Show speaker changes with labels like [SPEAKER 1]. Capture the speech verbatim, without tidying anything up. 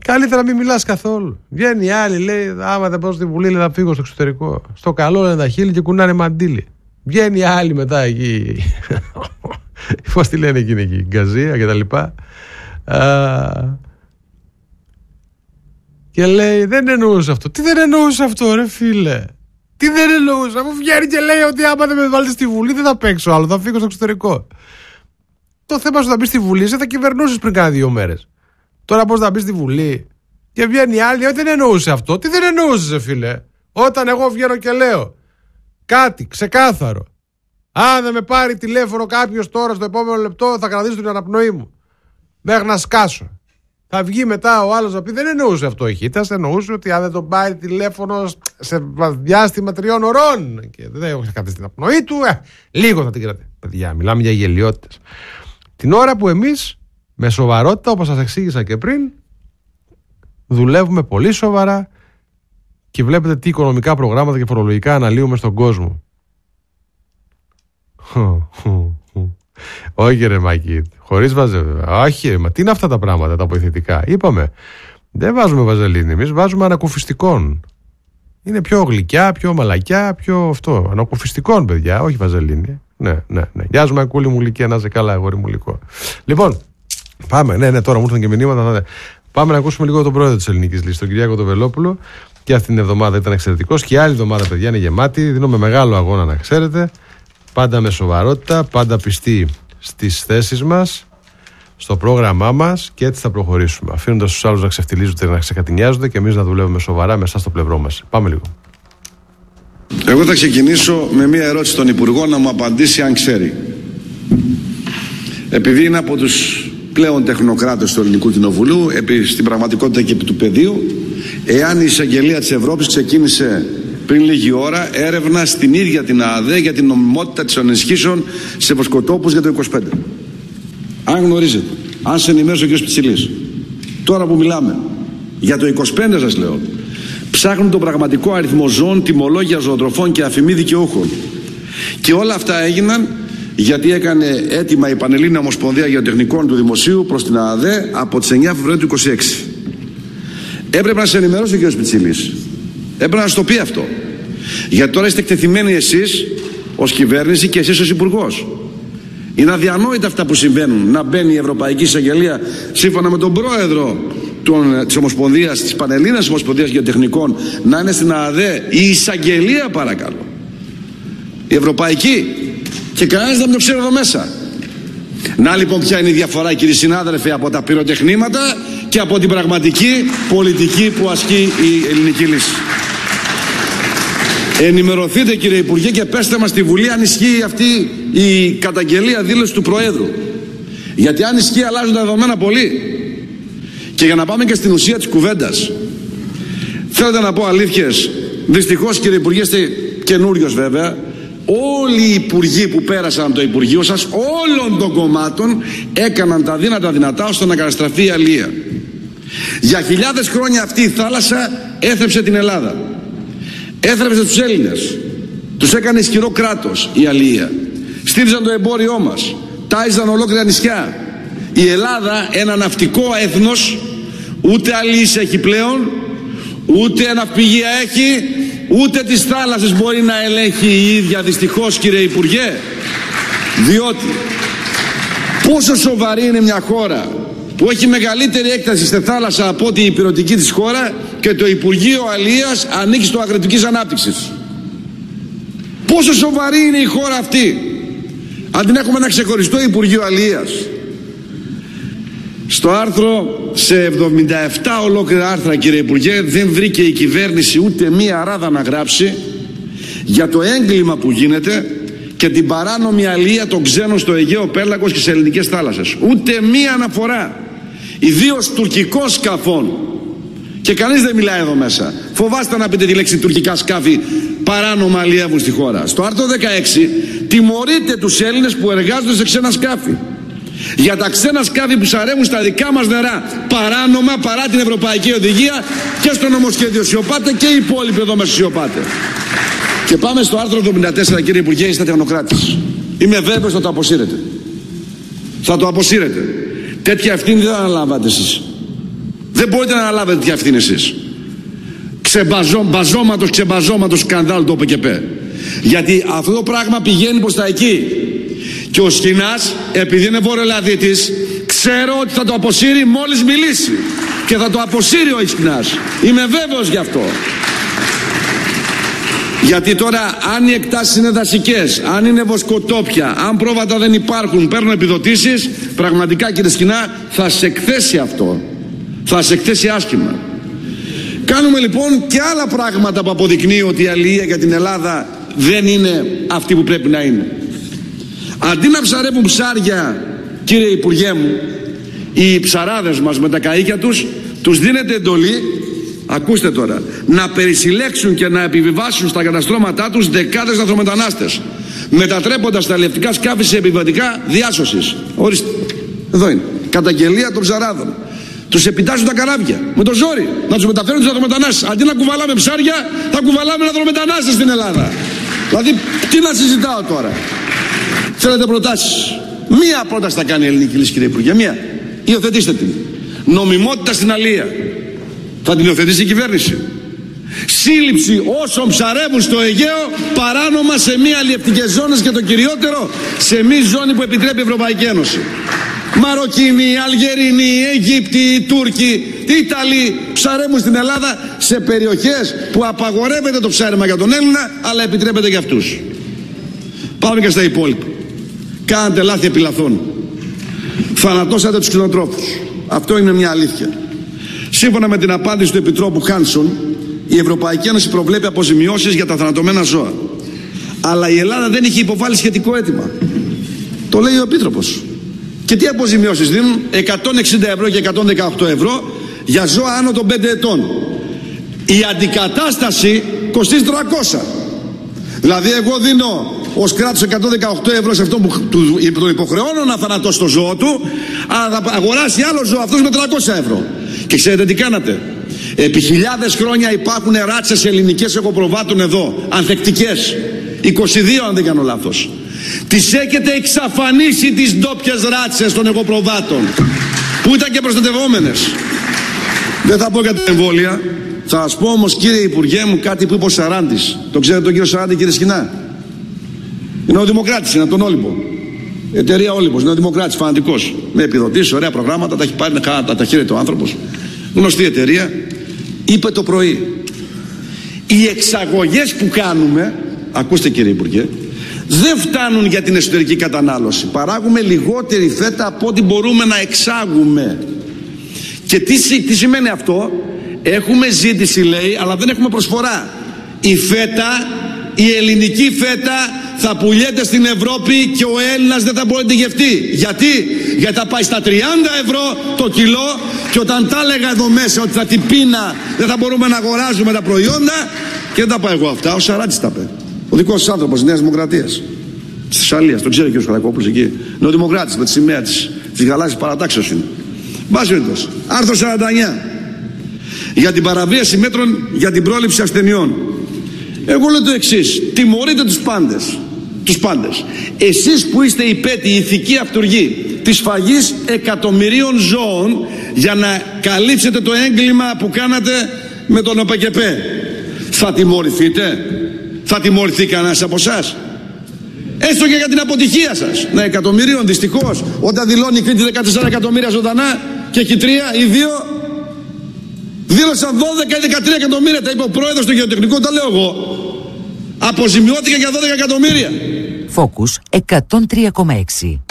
[SPEAKER 1] Καλύτερα μην μιλάς καθόλου. Βγαίνει η άλλη, λέει: άμα δεν πάω στη Βουλή, λέει, θα φύγω στο εξωτερικό. Στο καλό λένε τα χείλη και κουνάνε μαντίλι. Βγαίνει η άλλη μετά εκεί. Πώς τη λένε εκείνη εκεί, Γκαζία και τα λοιπά. Α, και λέει: δεν εννοούσε αυτό. Τι δεν εννοούσε αυτό, ρε φίλε? Τι δεν εννοούσε? Αφού βγαίνει και λέει ότι άμα δεν με βάλετε στη Βουλή, δεν θα παίξω άλλο, θα φύγω στο εξωτερικό. Το θέμα σου θα μπει στη Βουλή, εσύ θα κυβερνούσες πριν κάνα δύο μέρες. Τώρα πώς θα μπει στη Βουλή? Και βγαίνει η άλλη: δεν εννοούσε αυτό. Τι δεν εννοούσε, φίλε? Όταν εγώ βγαίνω και λέω κάτι ξεκάθαρο, αν δεν με πάρει τηλέφωνο κάποιος τώρα στο επόμενο λεπτό, θα κρατήσω την αναπνοή μου μέχρι να σκάσω. Θα βγει μετά ο άλλος να πει: δεν εννοούσε αυτό η Χίτας, εννοούσε ότι αν δεν τον πάρει τηλέφωνο σε διάστημα τριών ωρών και δεν έχω κρατήσει την αναπνοή του, ε, λίγο θα την κρατήσει. Παιδιά, μιλάμε για γελιότητες. Την ώρα που εμείς με σοβαρότητα, όπως σας εξήγησα και πριν, δουλεύουμε πολύ σοβαρά και βλέπετε τι οικονομικά προγράμματα και φορολογικά αναλύουμε στον κόσμο. Όχι ρε Μάκη, χωρίς βαζελίνη. Όχι ρε, μα τι είναι αυτά τα πράγματα τα βοηθητικά? Είπαμε, δεν βάζουμε βαζελίνη, εμείς βάζουμε ανακουφιστικών. Είναι πιο γλυκιά, πιο μαλακιά, πιο αυτό. Ανακουφιστικών, παιδιά, όχι βαζελίνη. Ναι, ναι, ναι. Γεια σου Μακούλη μου Λυκία, να είσαι καλά, αγόρι μου Λυκό. Λοιπόν, πάμε, ναι, ναι, τώρα μου ήρθαν και μηνύματα. Ναι. Πάμε να ακούσουμε λίγο τον πρόεδρο της Ελληνικής Λύσης, τον Κυριάκο τον Βελόπουλο. Και αυτή την εβδομάδα ήταν εξαιρετικός. Και η άλλη εβδομάδα, παιδιά, είναι γεμάτη. Δίνουμε μεγάλο αγώνα, να ξέρετε. Πάντα με σοβαρότητα, πάντα πιστοί στις θέσεις μας, στο πρόγραμμά μας και έτσι θα προχωρήσουμε. Αφήνοντας τους άλλους να ξεφτιλίζονται, να ξεκατηνιάζονται και εμείς να δουλεύουμε σοβαρά με εσάς στο πλευρό μας. Πάμε λίγο.
[SPEAKER 2] Εγώ θα ξεκινήσω με μία ερώτηση στον Υπουργό να μου απαντήσει αν ξέρει. Επειδή είναι από τους πλέον τεχνοκράτες του Ελληνικού Κοινοβουλίου, επί, στην πραγματικότητα και επί του πεδίου, εάν η εισαγγελία της Ευρώπης ξεκίνησε πριν λίγη ώρα έρευνα στην ίδια την ΑΔΕ για την νομιμότητα της ενισχύσεων σε βοσκοτόπους για το είκοσι πέντε. Αν γνωρίζετε, αν σε ενημέρωσε ο κ. Πιτσιλής, τώρα που μιλάμε για το είκοσι πέντε, σας λέω, ψάχνουν τον πραγματικό αριθμό ζώων, τιμολόγια ζωοτροφών και αφημί δικαιούχων. Και όλα αυτά έγιναν γιατί έκανε έτοιμα η Πανελλήνια Ομοσπονδία Γεωτεχνικών του Δημοσίου προς την ΑΔΕ από τις εννιά Φεβρουαρίου του είκοσι έξι. Έπρεπε να σε ενημερώσει ο κ. Πιτσιλής. Έπρεπε να σου το πει αυτό. Γιατί τώρα είστε εκτεθειμένοι εσείς ως κυβέρνηση και εσείς ως υπουργός. Είναι αδιανόητα αυτά που συμβαίνουν. Να μπαίνει η Ευρωπαϊκή Εισαγγελία σύμφωνα με τον πρόεδρο των, της Ομοσπονδίας, της Πανελλήνιας Ομοσπονδίας Γεωτεχνικών, να είναι στην ΑΔΕ η εισαγγελία, παρακαλώ. Η Ευρωπαϊκή. Και κανένας δεν το ξέρει εδώ μέσα. Να λοιπόν ποια είναι η διαφορά, κύριοι συνάδελφοι, από τα πυροτεχνήματα και από την πραγματική πολιτική που ασκεί η Ελληνική Λύση. Ενημερωθείτε, κύριε Υπουργέ, και πέστε μας στη Βουλή αν ισχύει αυτή η καταγγελία, δήλωση του Προέδρου. Γιατί αν ισχύει αλλάζουν τα δεδομένα πολύ. Και για να πάμε και στην ουσία της κουβέντας, θέλετε να πω αλήθειες? Δυστυχώς, κύριε Υπουργέ, είστε καινούριος βέβαια. Όλοι οι υπουργοί που πέρασαν από το Υπουργείο σας, όλων των κομμάτων, έκαναν τα δύνατα δυνατά ώστε να καταστραφεί η αλία. Για χιλιάδες χρόνια αυτή η θάλασσα έθρεψε την Ελλάδα. Έθρεψε τους Έλληνες. Τους έκανε ισχυρό κράτος η αλία. Στήριζαν το εμπόριό μας. Τάιζαν ολόκληρα νησιά. Η Ελλάδα, ένα ναυτικό έθνος, ούτε αλίες έχει πλέον, ούτε ναυπηγεία έχει, ούτε τις θάλασσες μπορεί να ελέγχει η ίδια, δυστυχώς, κύριε Υπουργέ. Διότι πόσο σοβαρή είναι μια χώρα που έχει μεγαλύτερη έκταση στη θάλασσα από ό,τι η ηπειρωτική της χώρα και το Υπουργείο Αλίας ανήκει στο Αγροτικής Ανάπτυξης. Πόσο σοβαρή είναι η χώρα αυτή, αν την έχουμε ένα ξεχωριστό Υπουργείο Αλίας. Στο άρθρο, σε εβδομήντα επτά ολόκληρα άρθρα, κύριε Υπουργέ, δεν βρήκε η κυβέρνηση ούτε μία ράδα να γράψει για το έγκλημα που γίνεται και την παράνομη αλία των ξένων στο Αιγαίο Πέλαγος και σε ελληνικές θάλασσες. Ούτε μία αναφορά. Ιδίως τουρκικών σκαφών. Και κανείς δεν μιλάει εδώ μέσα. Φοβάστε να πείτε τη λέξη τουρκικά σκάφη παράνομα αλλιεύουν στη χώρα. Στο άρθρο δεκαέξι τιμωρείτε τους Έλληνες που εργάζονται σε ξένα σκάφη. Για τα ξένα σκάφη που σαρεύουν στα δικά μας νερά παράνομα, παρά την Ευρωπαϊκή Οδηγία, και στο νομοσχέδιο σιωπάτε και οι υπόλοιποι εδώ μέσα σιωπάτε. Και πάμε στο άρθρο εβδομήντα τέσσερα, κύριε Υπουργέ, είστε τεχνοκράτης. Είμαι βέβαιος θα το αποσύρετε. Θα το αποσύρετε. Τέτοια ευθύνη δεν αναλάβατε εσείς. Δεν μπορείτε να αναλάβετε τέτοια ευθύνη εσείς. Ξεμπαζώματος, ξεμπαζώματος σκανδάλ το ΟΠΕΚΕΠΕ. Γιατί αυτό το πράγμα πηγαίνει προς τα εκεί. Και ο Σκινάς, επειδή είναι βορειοελλαδίτης, ξέρω ότι θα το αποσύρει μόλις μιλήσει. Και θα το αποσύρει ο Σκινάς. Είμαι βέβαιος γι' αυτό. Γιατί τώρα αν οι εκτάσεις είναι δασικές, αν είναι βοσκοτόπια, αν πρόβατα δεν υπάρχουν, παίρνουν επιδοτήσεις, πραγματικά κύριε Σκινά θα σε εκθέσει αυτό. Θα σε εκθέσει άσχημα. Κάνουμε λοιπόν και άλλα πράγματα που αποδεικνύει ότι η αλληλεία για την Ελλάδα δεν είναι αυτή που πρέπει να είναι. Αντί να ψαρεύουν ψάρια, κύριε Υπουργέ μου, οι ψαράδες μας με τα καΐκια τους, τους δίνεται εντολή, ακούστε τώρα, να περισυλλέξουν και να επιβιβάσουν στα καταστρώματά τους δεκάδες λαθρομετανάστες, μετατρέποντας τα αλλιευτικά σκάφη σε επιβατικά διάσωσης. Ορίστε, εδώ είναι, καταγγελία των ψαράδων. Τους επιτάσσουν τα καράβια με το ζόρι, να τους μεταφέρουν τους λαθρομετανάστες. Αντί να κουβαλάμε ψάρια, θα κουβαλάμε λαθρομετανάστες στην Ελλάδα. Δηλαδή, τι να συζητάω τώρα. Θέλετε προτάσεις? Μία πρόταση θα κάνει η ελληνική λύση, κύριε Υπουργέ. Μία. Υιοθετήστε την. Νομιμότητα στην αλεία. Θα την υιοθετήσει η κυβέρνηση. Σύλληψη όσων ψαρεύουν στο Αιγαίο παράνομα σε μία αλλιευτικές ζώνες και το κυριότερο σε μία ζώνη που επιτρέπει η Ευρωπαϊκή Ένωση. Μαροκίνοι, Αλγερίνοι, Αιγύπτιοι, Τούρκοι, Ιταλοί ψαρεύουν στην Ελλάδα σε περιοχές που απαγορεύεται το ψάρεμα για τον Έλληνα, αλλά επιτρέπεται για αυτούς. Πάμε και στα υπόλοιπα. Κάνατε λάθη επιλαθών. Θανατώσατε τους κτηνοτρόφους. Αυτό είναι μια αλήθεια. Σύμφωνα με την απάντηση του Επιτρόπου Χάνσον, η Ευρωπαϊκή Ένωση προβλέπει αποζημιώσεις για τα θανατωμένα ζώα. Αλλά η Ελλάδα δεν είχε υποβάλει σχετικό αίτημα. Το λέει ο Επίτροπος. Και τι αποζημιώσεις δίνουν? εκατόν εξήντα ευρώ και εκατόν δεκαοκτώ ευρώ για ζώα άνω των πέντε ετών. Η αντικατάσταση κοστίζει τριακόσια. Δηλαδή εγώ δίνω ως κράτος εκατόν δεκαοκτώ ευρώ σε αυτόν που τον υποχρεώνω να θανατώσει το ζώο του, αλλά θα αγοράσει άλλο ζώο αυτός με τριακόσια ευρώ. Και ξέρετε τι κάνατε? Επί χιλιάδες χρόνια υπάρχουν ράτσες ελληνικές εγωπροβάτων εδώ, ανθεκτικές, είκοσι δύο αν δεν κάνω λάθος. Τις έχετε εξαφανίσει τις ντόπιες ράτσες των εγωπροβάτων που ήταν και προστατευόμενες. Δεν θα πω για τα εμβόλια. Θα σας πω όμως, κύριε Υπουργέ μου, κάτι που είπε ο Σαράντης. Το ξέρετε τον κύριο Σαράντη, κύριε Σκινά? Είναι ο Δημοκράτης, είναι από τον Όλυμπο. Εταιρεία Όλυμπος, είναι ο Δημοκράτης, φανατικός. Με επιδοτήσεις, ωραία προγράμματα, τα έχει πάρει τα, τα χέρια του άνθρωπος. Γνωστή εταιρεία. Είπε το πρωί, οι εξαγωγές που κάνουμε, ακούστε κύριε Υπουργέ, δεν φτάνουν για την εσωτερική κατανάλωση. Παράγουμε λιγότερη φέτα από ό,τι μπορούμε να εξάγουμε. Και τι, τι σημαίνει αυτό? Έχουμε ζήτηση, λέει, αλλά δεν έχουμε προσφορά. Η φέτα, η ελληνική φέτα θα πουλιέται στην Ευρώπη και ο Έλληνας δεν θα μπορεί να τη γευτεί. Γιατί? Γιατί θα πάει στα τριάντα ευρώ το κιλό και όταν τα έλεγα εδώ μέσα ότι θα την πείνα δεν θα μπορούμε να αγοράζουμε τα προϊόντα, και δεν τα πάω εγώ αυτά, ο Σαράτης τα είπε. Ο δικός σας άνθρωπος της Νέας Δημοκρατίας, της Θεσσαλίας, τον ξέρει ο κ. Χαρακόπουλος εκεί. Είναι ο Δημοκράτης με τη σημαία της, της γαλάζιας παρατάξεως είναι. Μπάσιρτος. Άρθρο σαράντα εννιά. Για την παραβίαση μέτρων για την πρόληψη ασθενειών. Εγώ λέω το εξής. Τιμωρείτε τους πάντες. Τους πάντες. Εσείς που είστε υπέτειοι, ηθικοί αυτουργοί της σφαγής εκατομμυρίων ζώων για να καλύψετε το έγκλημα που κάνατε με τον ΟΠΕΚΕΠΕ, θα τιμωρηθείτε? Θα τιμωρηθεί κανένας από εσάς? Έστω και για την αποτυχία σας. Ναι, εκατομμυρίων δυστυχώς. Όταν δηλώνει η Κρήτη δεκατέσσερα εκατομμύρια ζωντανά και έχει τρία ή δύο, δήλωσαν δώδεκα ή δεκατρία εκατομμύρια. Τα είπε ο πρόεδρος του Γεωτεχνικού, τα λέω εγώ. Αποζημιώθηκε για δώδεκα εκατομμύρια.
[SPEAKER 3] Focus εκατόν τρία κόμμα έξι.